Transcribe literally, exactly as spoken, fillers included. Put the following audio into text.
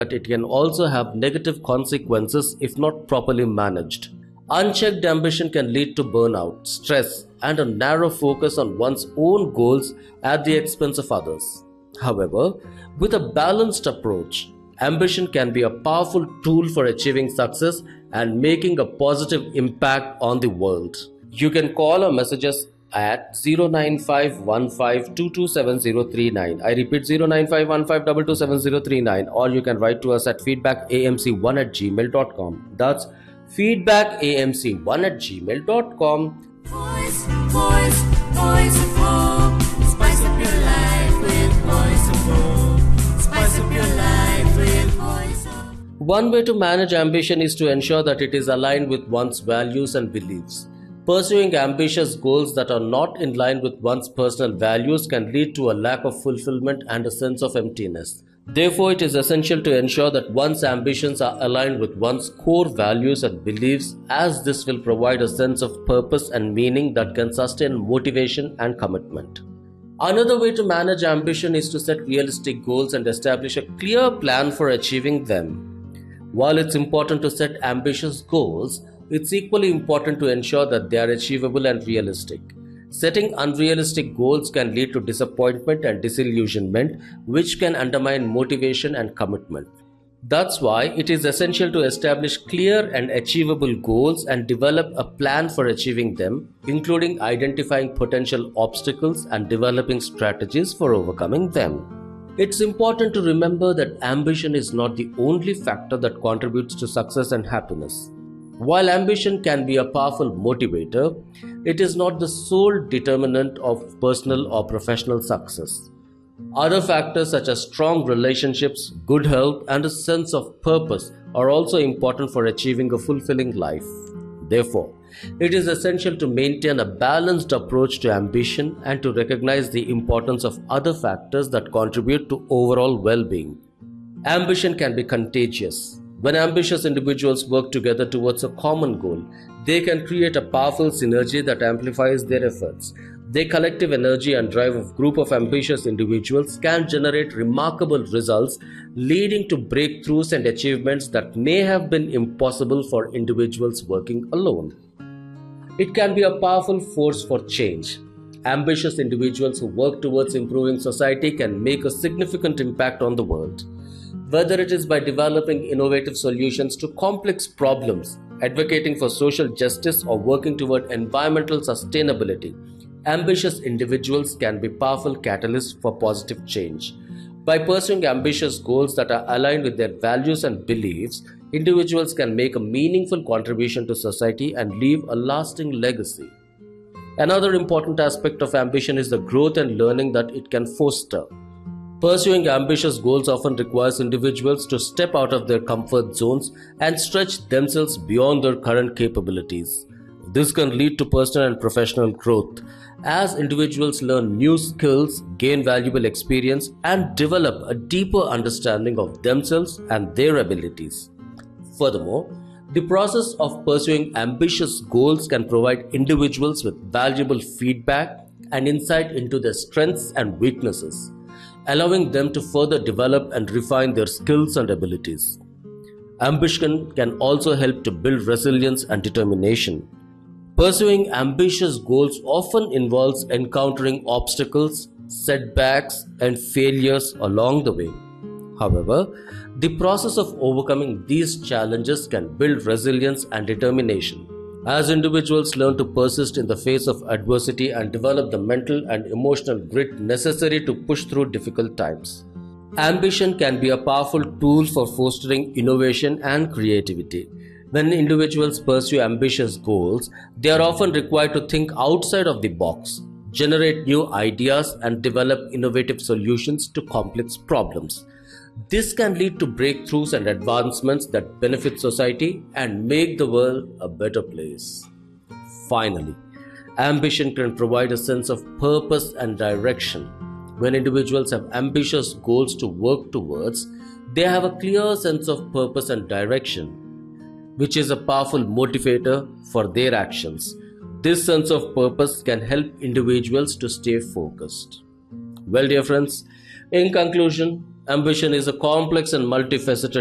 but it can also have negative consequences if not properly managed. Unchecked ambition can lead to burnout, stress, and a narrow focus on one's own goals at the expense of others. However, with a balanced approach, ambition can be a powerful tool for achieving success and making a positive impact on the world. You can call or message us at zero nine five one five two two seven zero three nine. I repeat, zero nine five one five two two seven zero three nine, or you can write to us at feedback a m c one at gmail dot com. That's feedback a m c one at gmail dot com. Voice, voice, voice of hope. Spice up your life with voice of hope. Spice up your life with voice of hope. One way to manage ambition is to ensure that it is aligned with one's values and beliefs. Pursuing ambitious goals that are not in line with one's personal values can lead to a lack of fulfillment and a sense of emptiness. Therefore, it is essential to ensure that one's ambitions are aligned with one's core values and beliefs, as this will provide a sense of purpose and meaning that can sustain motivation and commitment. Another way to manage ambition is to set realistic goals and establish a clear plan for achieving them. While it's important to set ambitious goals, it's equally important to ensure that they are achievable and realistic. Setting unrealistic goals can lead to disappointment and disillusionment, which can undermine motivation and commitment. That's why it is essential to establish clear and achievable goals and develop a plan for achieving them, including identifying potential obstacles and developing strategies for overcoming them. It's important to remember that ambition is not the only factor that contributes to success and happiness. While ambition can be a powerful motivator, it is not the sole determinant of personal or professional success. Other factors such as strong relationships, good health, and a sense of purpose are also important for achieving a fulfilling life. Therefore, it is essential to maintain a balanced approach to ambition and to recognize the importance of other factors that contribute to overall well-being. Ambition can be contagious. When ambitious individuals work together towards a common goal, they can create a powerful synergy that amplifies their efforts. Their collective energy and drive of a group of ambitious individuals can generate remarkable results, leading to breakthroughs and achievements that may have been impossible for individuals working alone. It can be a powerful force for change. Ambitious individuals who work towards improving society can make a significant impact on the world. Whether it is by developing innovative solutions to complex problems, advocating for social justice, or working toward environmental sustainability, ambitious individuals can be powerful catalysts for positive change. By pursuing ambitious goals that are aligned with their values and beliefs, individuals can make a meaningful contribution to society and leave a lasting legacy. Another important aspect of ambition is the growth and learning that it can foster. Pursuing ambitious goals often requires individuals to step out of their comfort zones and stretch themselves beyond their current capabilities. This can lead to personal and professional growth, as individuals learn new skills, gain valuable experience, and develop a deeper understanding of themselves and their abilities. Furthermore, the process of pursuing ambitious goals can provide individuals with valuable feedback and insight into their strengths and weaknesses, allowing them to further develop and refine their skills and abilities. Ambition can also help to build resilience and determination. Pursuing ambitious goals often involves encountering obstacles, setbacks, and failures along the way. However, the process of overcoming these challenges can build resilience and determination. As individuals learn to persist in the face of adversity and develop the mental and emotional grit necessary to push through difficult times. Ambition can be a powerful tool for fostering innovation and creativity. When individuals pursue ambitious goals, they are often required to think outside of the box, generate new ideas, and develop innovative solutions to complex problems. This can lead to breakthroughs and advancements that benefit society and make the world a better place. Finally, ambition can provide a sense of purpose and direction. When individuals have ambitious goals to work towards, they have a clear sense of purpose and direction, which is a powerful motivator for their actions. This sense of purpose can help individuals to stay focused. Well, dear friends, in conclusion, Ambition is a complex and multifaceted